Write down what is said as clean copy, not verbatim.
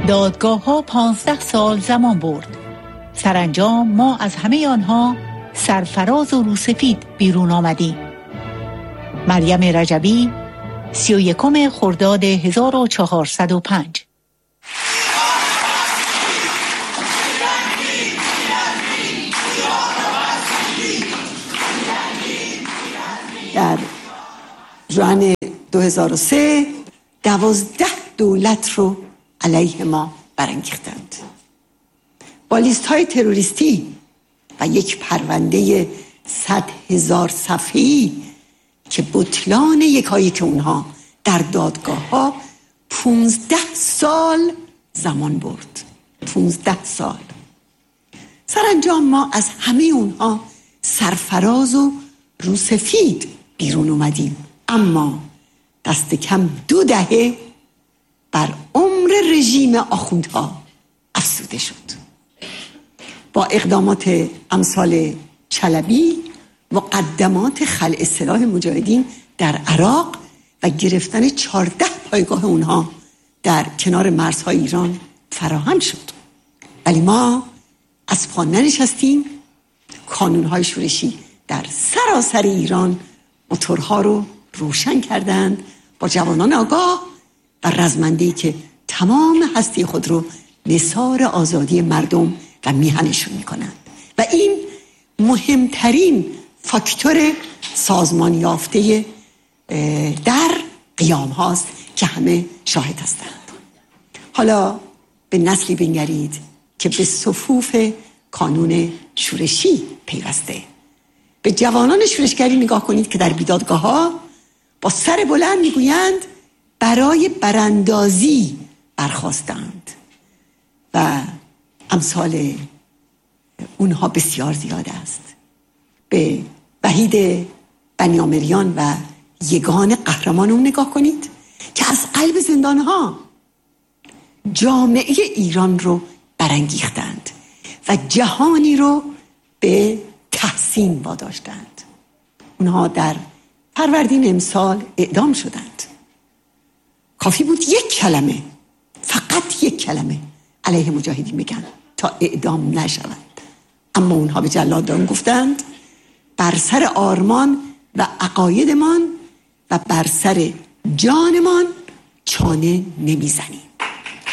دادگاه‌ها 15 سال زمان برد. سرانجام ما از همه آنها سرفراز و روسفید بیرون آمدیم. مریم رجبی، 31 خرداد 1405. در ژوئن 2003 12 دولت رو علیه ما برانگیختند با لیست‌های تروریستی و یک پرونده 100,000 صفحه‌ای که بطلان یکایک اونها در دادگاه‌ها 15 سال زمان برد. 15 سال. سرانجام ما از همه اونها سرفراز و روسفید بیرون اومدیم، اما دست کم 2 دهه بر عمر رژیم آخوندها افزوده شد. با اقدامات امثال چلبی، مقدمات خلع سلاح مجاهدین در عراق و گرفتن 14 پایگاه اونها در کنار مرزهای ایران فراهم شد. ولی ما از پا ننشستیم. کانونهای شورشی در سراسر ایران موتورها رو روشن کردند با جوانان آگاه و رزمنده‌ای که تمام هستی خود رو نثار آزادی مردم و میهنشون میکنند و این مهمترین فاکتور سازمان یافته در قیام هاست که همه شاهد هستند. حالا به نسلی بنگرید که به صفوف کانون شورشی پیوسته. به جوانان شورشگری نگاه کنید که در بیدادگاه ها با سر بلند میگویند برای براندازی برخاستند و امثال اونها بسیار زیاد است. به وحید بنیامریان و یگان قهرمان اون نگاه کنید که از قلب زندانها جامعه ایران رو برانگیختند و جهانی رو به تحسین واداشتند. اونها در فروردین امسال اعدام شدند. کافی بود یک کلمه، فقط یک کلمه علیه مجاهدین بگن تا اعدام نشوند، اما اونها به جلادان گفتند بر سر آرمان و عقایدمان و بر سر جانمان چانه نمیزنیم.